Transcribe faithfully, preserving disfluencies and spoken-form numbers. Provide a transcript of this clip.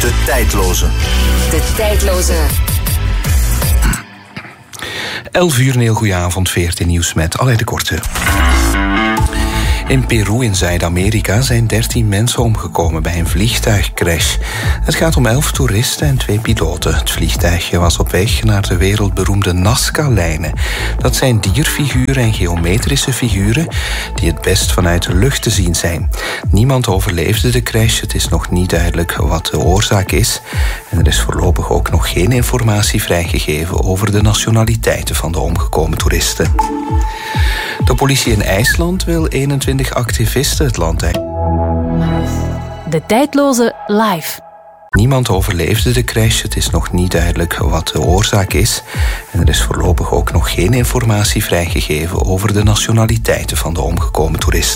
De tijdloze. De tijdloze. elf uur, een heel goede avond, V R T Nieuws met Alain de Korte. In Peru in Zuid-Amerika zijn dertien mensen omgekomen bij een vliegtuigcrash. Het gaat om elf toeristen en twee piloten. Het vliegtuigje was op weg naar de wereldberoemde Nazca-lijnen. Dat zijn dierfiguren en geometrische figuren die het best vanuit de lucht te zien zijn. Niemand overleefde de crash. Het is nog niet duidelijk wat de oorzaak is. En er is voorlopig ook nog geen informatie vrijgegeven over de nationaliteiten van de omgekomen toeristen. De politie in IJsland wil eenentwintig activisten het land uit. De tijdloze live. Niemand overleefde de crash. Het is nog niet duidelijk wat de oorzaak is. En er is voorlopig ook nog geen informatie vrijgegeven over de nationaliteiten van de omgekomen toeristen.